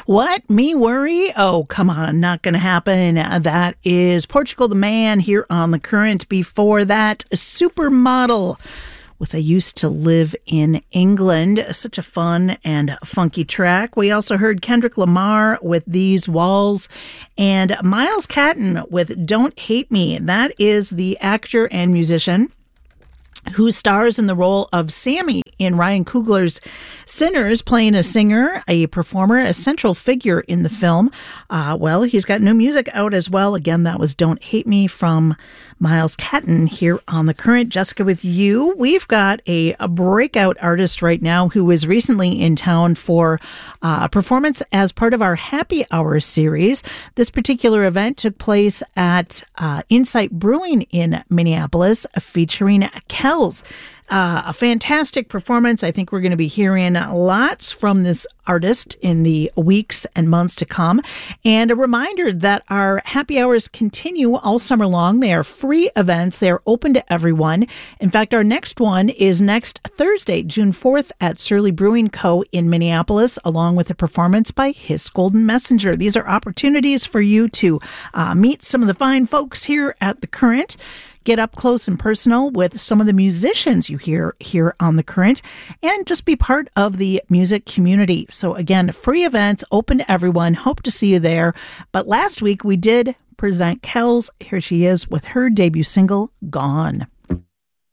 What? Me worry? Oh, come on. Not going to happen. That is Portugal the Man here on The Current. Before that, Supermodel with I Used to Live in England. Such a fun and funky track. We also heard Kendrick Lamar with These Walls and Miles Catton with Don't Hate Me. That is the actor and musician who stars in the role of Sammy in Ryan Coogler's Sinners, playing a singer, a performer, a central figure in the film. Well, he's got new music out as well. Again, that was Don't Hate Me from Miles Catton here on The Current. Jessica with you. We've got a breakout artist right now who was recently in town for a performance as part of our Happy Hour series. This particular event took place at Insight Brewing in Minneapolis, featuring Kells. A fantastic performance. I think we're going to be hearing lots from this artist in the weeks and months to come. And a reminder that our happy hours continue all summer long. They are free events. They are open to everyone. In fact, our next one is next Thursday, June 4th at Surly Brewing Co. in Minneapolis, along with a performance by His Golden Messenger. These are opportunities for you to meet some of the fine folks here at The Current, get up close and personal with some of the musicians you hear here on The Current, and just be part of the music community. So again, free events, open to everyone. Hope to see you there. But last week we did present Kells. Here she is with her debut single, Gone.